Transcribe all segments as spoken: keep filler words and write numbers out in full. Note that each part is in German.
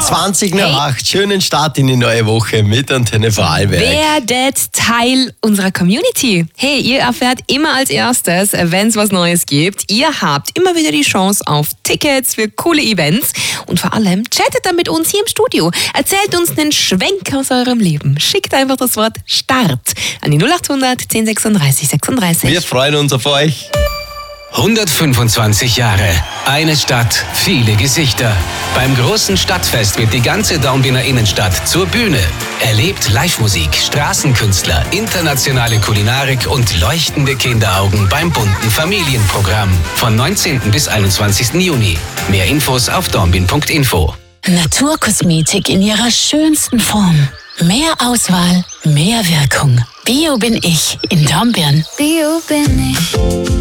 zwanzig nach acht. Schönen Start in die neue Woche mit Antenne Vorarlberg. Werdet Teil unserer Community. Hey, ihr erfährt immer als erstes, wenn es was Neues gibt. Ihr habt immer wieder die Chance auf Tickets für coole Events. Und vor allem chattet dann mit uns hier im Studio. Erzählt uns einen Schwenk aus eurem Leben. Schickt einfach das Wort Start an die null acht hundert zehn sechsunddreißig sechsunddreißig. Wir freuen uns auf euch. hundertfünfundzwanzig Jahre, eine Stadt, viele Gesichter. Beim großen Stadtfest wird die ganze Dornbirner Innenstadt zur Bühne. Erlebt Live-Musik, Straßenkünstler, internationale Kulinarik und leuchtende Kinderaugen beim bunten Familienprogramm. Von neunzehnten bis einundzwanzigsten Juni. Mehr Infos auf dornbirn punkt info. Naturkosmetik in ihrer schönsten Form. Mehr Auswahl, mehr Wirkung. Bio bin ich in Dornbirn. Bio bin ich.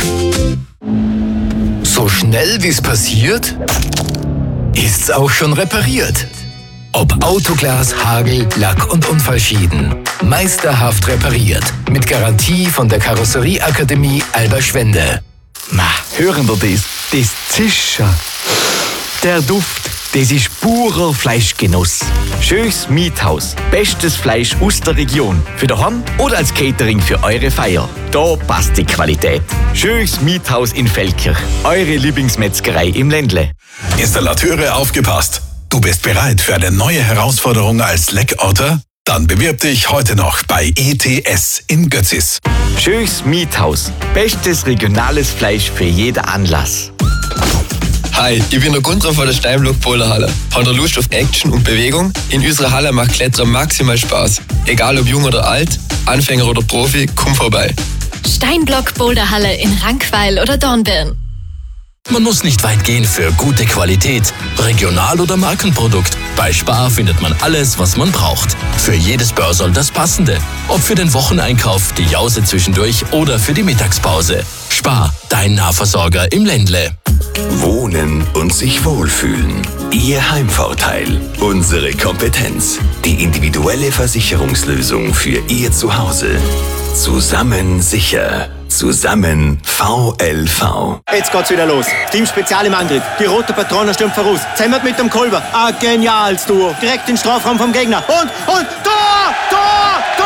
So schnell wie es passiert, ist's auch schon repariert. Ob Autoglas, Hagel, Lack und Unfallschäden. Meisterhaft repariert. Mit Garantie von der Karosserieakademie Alberschwende. Ma, hören wir das? Das Zischen. Der Duft, das ist purer Fleischgenuss. Schönes Miethaus. Bestes Fleisch aus der Region. Für daheim oder als Catering für eure Feier. Da passt die Qualität. Schönes Miethaus in Feldkirch. Eure Lieblingsmetzgerei im Ländle. Installateure aufgepasst. Du bist bereit für eine neue Herausforderung als Leckorter? Dann bewirb dich heute noch bei E T S in Götzis. Schönes Miethaus. Bestes regionales Fleisch für jeden Anlass. Hi, ich bin der Gunther von der Steinblock Boulderhalle. Habt ihr Lust auf Action und Bewegung? In unserer Halle macht Klettern maximal Spaß. Egal ob jung oder alt, Anfänger oder Profi, komm vorbei. Steinblock Boulderhalle in Rankweil oder Dornbirn. Man muss nicht weit gehen für gute Qualität, Regional- oder Markenprodukt. Bei Spar findet man alles, was man braucht. Für jedes Börsel das Passende. Ob für den Wocheneinkauf, die Jause zwischendurch oder für die Mittagspause. Spar, dein Nahversorger im Ländle. Wohnen und sich wohlfühlen. Ihr Heimvorteil. Unsere Kompetenz. Die individuelle Versicherungslösung für Ihr Zuhause. Zusammen sicher. Zusammen V L V. Jetzt geht's wieder los. Team Spezial im Angriff. Die rote Patrone stürmt voraus. Zemmert mit dem Kolber. Ah, geniales Duo. Direkt in den Strafraum vom Gegner. Und, und,